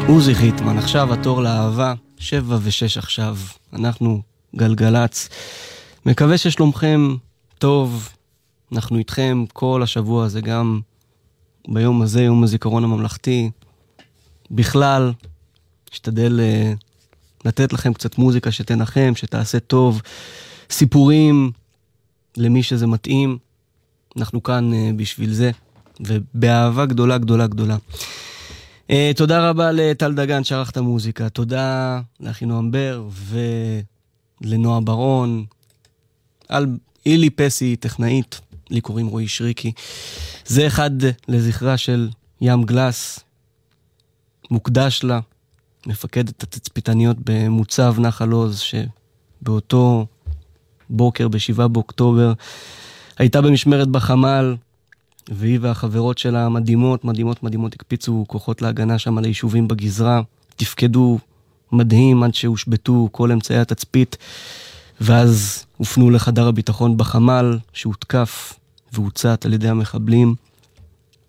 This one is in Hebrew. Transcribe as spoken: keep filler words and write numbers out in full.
עוזי חיטמן, עכשיו התור לאהבה, שבע ושש עכשיו, אנחנו גלגלץ, מקווה ששלומכם טוב, אנחנו איתכם כל השבוע הזה, גם ביום הזה, יום הזיכרון הממלכתי, בכלל, אשתדל uh, לתת לכם קצת מוזיקה שתנחם, שתעשה טוב, סיפורים למי שזה מתאים, אנחנו כאן uh, בשביל זה, ובאהבה גדולה גדולה גדולה. Uh, תודה רבה לטל דגן שערך את המוזיקה, תודה לאחינועם בר ולנועה ברון, על אילי פסי טכנאית, לי קוראים רועי שריקי. זה אחד לזכרה של ים גלס, מוקדש לה, מפקדת התצפיתניות במוצב נחל עוז, שבאותו בוקר בשבעה באוקטובר הייתה במשמרת בחמ"ל, והיא והחברות שלה מדהימות, מדהימות, מדהימות, הקפיצו כוחות להגנה שם על היישובים בגזרה, תפקדו מדהים עד שהושבטו כל אמצעי התצפית, ואז הופנו לחדר הביטחון בחמ"ל, שהותקף והוצאת על ידי המחבלים.